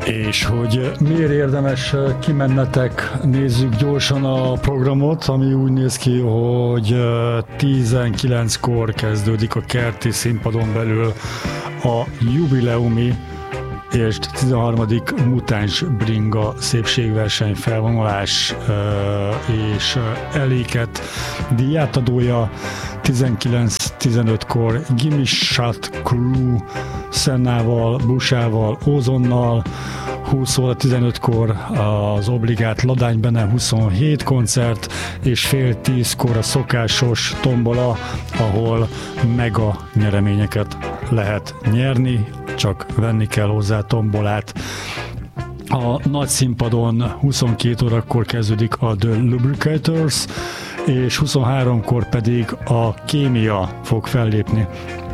És hogy miért érdemes kimennetek, nézzük gyorsan a programot, ami úgy néz ki, hogy 19-kor kezdődik a kerti színpadon belül a jubileumi és 13. mutáns bringa szépségverseny felvonulás és eléket díjátadója 19-15-kor Gimme Shot Crew Szennával, Busával, Ozonnal, 20 óra 15-kor az obligát Ladány Bene 27 koncert, és fél 10-kor a szokásos tombola, ahol mega nyereményeket lehet nyerni, csak venni kell hozzá tombolát. A nagy színpadon 22 órakor kezdődik a The Lubricators, és 23-kor pedig a Kémia fog fellépni.